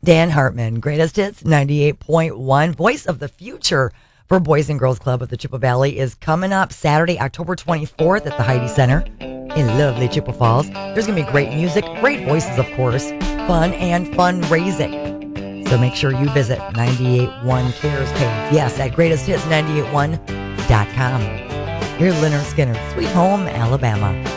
Dan Hartman, Greatest Hits 98.1, voice of the future for Boys and Girls Club of the Chippewa Valley, is coming up Saturday, October 24th at the Heidi Center in lovely Chippewa Falls. There's going to be great music, great voices, of course, fun and fundraising. So make sure you visit 981 Cares page. Yes, at greatesthits981.com. Here's Leonard Skinner, Sweet Home, Alabama.